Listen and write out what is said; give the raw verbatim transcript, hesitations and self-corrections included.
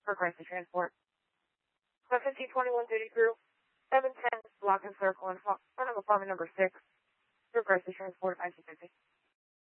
Progressive Transport. fifteen twenty-one duty crew. seven ten block and circle and apartment number six. Progressive Transport, I C fifty.